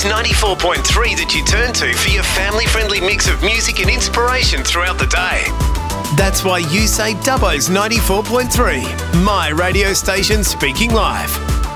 Dubbo's 94.3 that you turn to for your family-friendly mix of music and inspiration throughout the day. That's why you say Dubbo's 94.3, my radio station speaking live.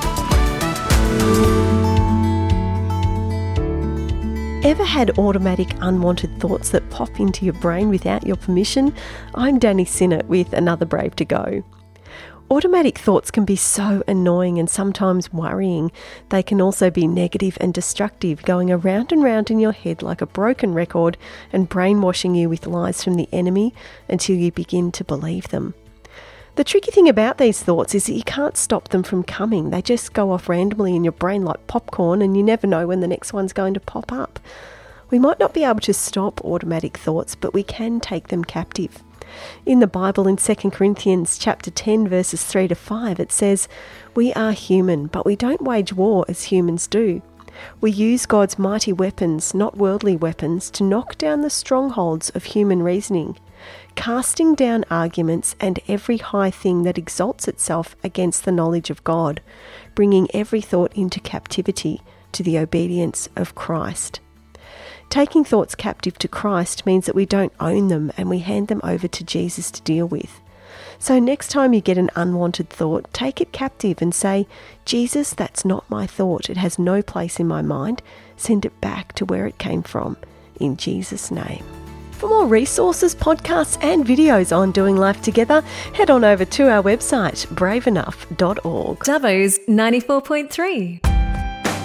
Ever had automatic unwanted thoughts that pop into your brain without your permission? I'm Danny Sinnott with another Brave to Go. Automatic thoughts can be so annoying and sometimes worrying. They can also be negative and destructive, going around and round in your head like a broken record and brainwashing you with lies from the enemy until you begin to believe them. The tricky thing about these thoughts is that you can't stop them from coming. They just go off randomly in your brain like popcorn, and you never know when the next one's going to pop up. We might not be able to stop automatic thoughts, but we can take them captive. In the Bible, in 2 Corinthians chapter 10, verses 3 to 5, it says, "We are human, but we don't wage war as humans do. We use God's mighty weapons, not worldly weapons, to knock down the strongholds of human reasoning, casting down arguments and every high thing that exalts itself against the knowledge of God, bringing every thought into captivity to the obedience of Christ." Taking thoughts captive to Christ means that we don't own them and we hand them over to Jesus to deal with. So next time you get an unwanted thought, take it captive and say, "Jesus, that's not my thought. It has no place in my mind. Send it back to where it came from, in Jesus' name." For more resources, podcasts and videos on doing life together, head on over to our website, braveenough.org. Dubbo's 94.3.